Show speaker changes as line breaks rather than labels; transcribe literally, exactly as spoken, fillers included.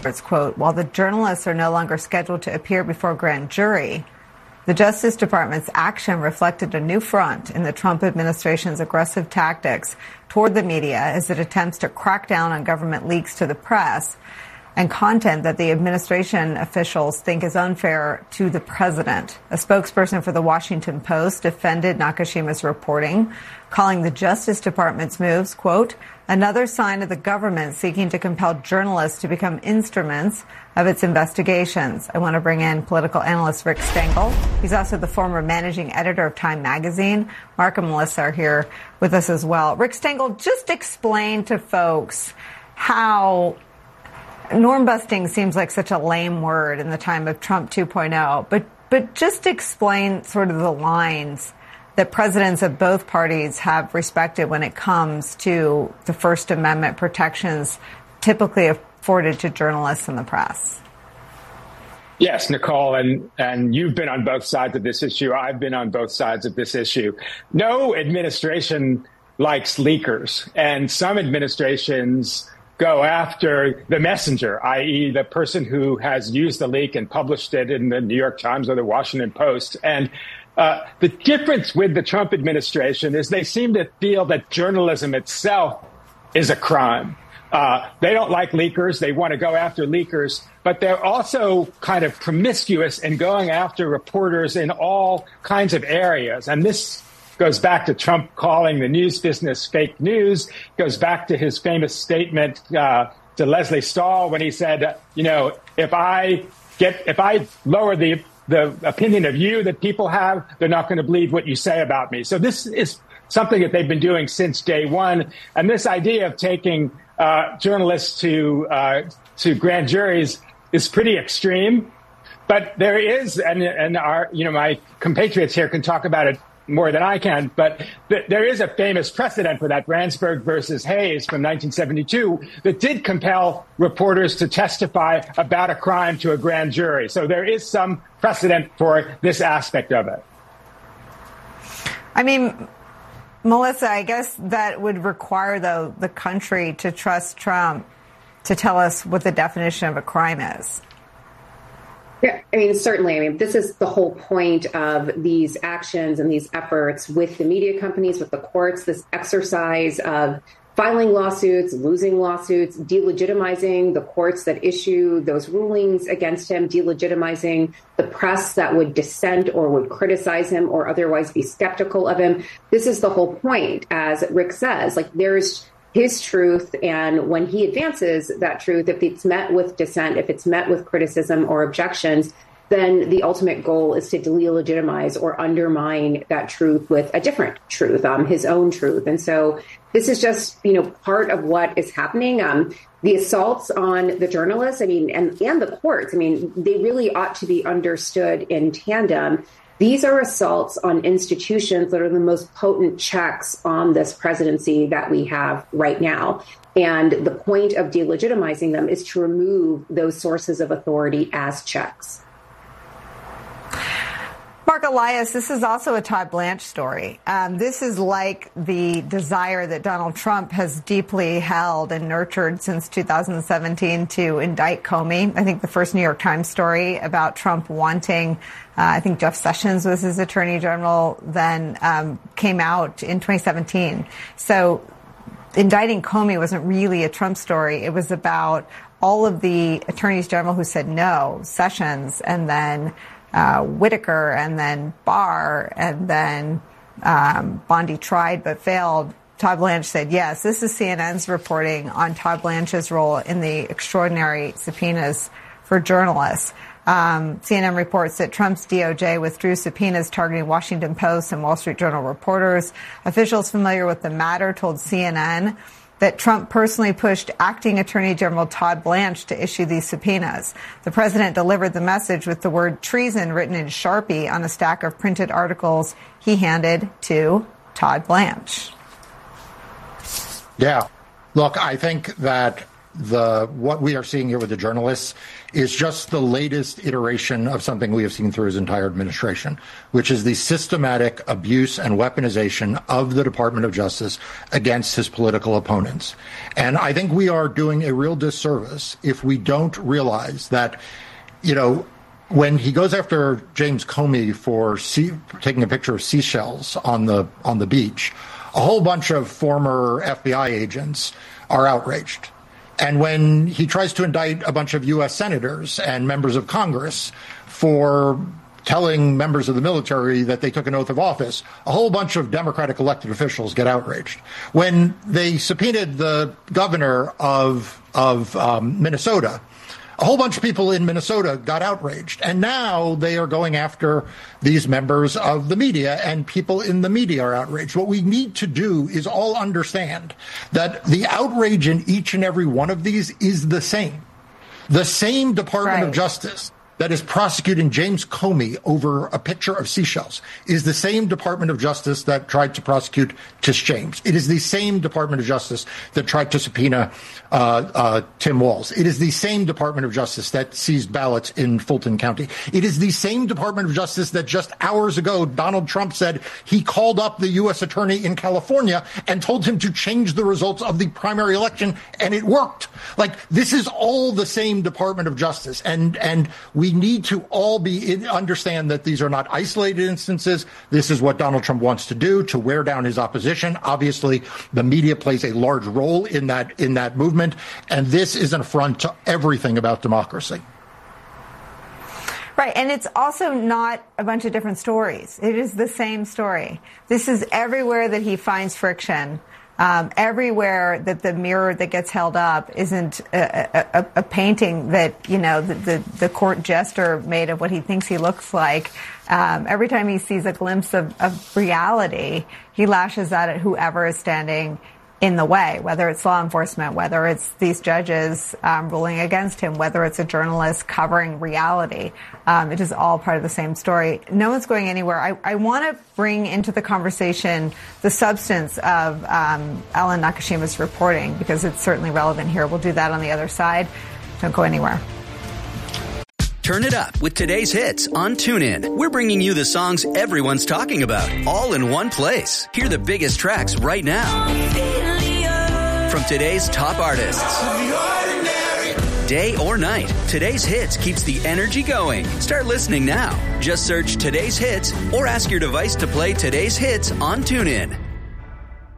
It's quote, while the journalists are no longer scheduled to appear before a grand jury, the Justice Department's action reflected a new front in the Trump administration's aggressive tactics toward the media as it attempts to crack down on government leaks to the press and content that the administration officials think is unfair to the president. A spokesperson for the Washington Post defended Nakashima's reporting, calling the Justice Department's moves, quote, another sign of the government seeking to compel journalists to become instruments of its investigations. I want to bring in political analyst Rick Stengel. He's also the former managing editor of Time magazine. Mark and Melissa are here with us as well. Rick Stengel, just explain to folks how norm busting seems like such a lame word in the time of Trump two point oh, but but just explain sort of the lines that presidents of both parties have respected when it comes to the First Amendment protections typically afforded to journalists and the press.
Yes, Nicole, and, and you've been on both sides of this issue. I've been on both sides of this issue. No administration likes leakers, and some administrations go after the messenger, that is the person who has used the leak and published it in the New York Times or the Washington Post. And uh, the difference with the Trump administration is they seem to feel that journalism itself is a crime. Uh, they don't like leakers. They want to go after leakers, but they're also kind of promiscuous in going after reporters in all kinds of areas. And this goes back to Trump calling the news business fake news, goes back to his famous statement uh, to Leslie Stahl when he said, you know, if I get if I lower the the opinion of you that people have, they're not going to believe what you say about me. So this is something that they've been doing since day one. And this idea of taking uh, journalists to uh, to grand juries is pretty extreme. But there is, and, and our, you know, my compatriots here can talk about it more than I can, but th- there is a famous precedent for that, Branzburg versus Hayes from nineteen seventy-two, that did compel reporters to testify about a crime to a grand jury. So there is some precedent for this aspect of it.
I mean, Melissa, I guess that would require, though, the country to trust Trump to tell us what the definition of a crime is.
Yeah, I mean, certainly. I mean, this is the whole point of these actions and these efforts with the media companies, with the courts, this exercise of filing lawsuits, losing lawsuits, delegitimizing the courts that issue those rulings against him, delegitimizing the press that would dissent or would criticize him or otherwise be skeptical of him. This is the whole point, as Rick says, like there's his truth. And when he advances that truth, if it's met with dissent, if it's met with criticism or objections, then the ultimate goal is to delegitimize or undermine that truth with a different truth, um, his own truth. And so this is just, you know, part of what is happening. Um, the assaults on the journalists, I mean, and, and the courts, I mean, they really ought to be understood in tandem. These are assaults on institutions that are the most potent checks on this presidency that we have right now. And the point of delegitimizing them is to remove those sources of authority as checks.
Mark Elias, this is also a Todd Blanche story. Um, this is like the desire that Donald Trump has deeply held and nurtured since two thousand seventeen to indict Comey. I think the first New York Times story about Trump wanting, uh, I think Jeff Sessions was his attorney general then, um, came out in twenty seventeen. So indicting Comey wasn't really a Trump story. It was about all of the attorneys general who said no, Sessions, and then Uh, Whitaker, and then Barr, and then um, Bondi tried but failed. Todd Blanche said yes. This is C N N's reporting on Todd Blanche's role in the extraordinary subpoenas for journalists. Um, C N N reports that Trump's D O J withdrew subpoenas targeting Washington Post and Wall Street Journal reporters. Officials familiar with the matter told C N N that Trump personally pushed acting Attorney General Todd Blanche to issue these subpoenas. The president delivered the message with the word treason written in Sharpie on a stack of printed articles he handed to Todd Blanche.
Yeah. Look, I think that the what we are seeing here with the journalists is just the latest iteration of something we have seen through his entire administration, which is the systematic abuse and weaponization of the Department of Justice against his political opponents. And I think we are doing a real disservice if we don't realize that, you know, when he goes after James Comey for sea, taking a picture of seashells on the on the beach, a whole bunch of former F B I agents are outraged. And when he tries to indict a bunch of U S senators and members of Congress for telling members of the military that they took an oath of office, a whole bunch of Democratic elected officials get outraged. When they subpoenaed the governor of of um, Minnesota, a whole bunch of people in Minnesota got outraged. And now they are going after these members of the media, and people in the media are outraged. What we need to do is all understand that the outrage in each and every one of these is the same. The same Department right. of Justice that is prosecuting James Comey over a picture of seashells is the same Department of Justice that tried to prosecute Tish James. It is the same Department of Justice that tried to subpoena uh, uh, Tim Walz. It is the same Department of Justice that seized ballots in Fulton County. It is the same Department of Justice that just hours ago Donald Trump said he called up the U S attorney in California and told him to change the results of the primary election, and it worked. Like, this is all the same Department of Justice, and and we We need to all be in, understand that these are not isolated instances. This is what Donald Trump wants to do to wear down his opposition. Obviously, the media plays a large role in that in that movement, and this is an affront to everything about democracy.
Right, and it's also not a bunch of different stories. It is the same story. This is everywhere that he finds friction. Um, everywhere that the mirror that gets held up isn't a, a, a painting that, you know, the, the, the court jester made of what he thinks he looks like. Um, every time he sees a glimpse of, of reality, he lashes out at whoever is standing in the way, whether it's law enforcement, whether it's these judges um, ruling against him, whether it's a journalist covering reality. Um, it is all part of the same story. No one's going anywhere. I, I want to bring into the conversation the substance of um, Ellen Nakashima's reporting, because it's certainly relevant here. We'll do that on the other side. Don't go anywhere.
Turn it up with today's hits on TuneIn. We're bringing you the songs everyone's talking about, all in one place. Hear the biggest tracks right now from today's top artists. Day or night, today's hits keeps the energy going. Start listening now. Just search today's hits or ask your device to play today's hits on TuneIn.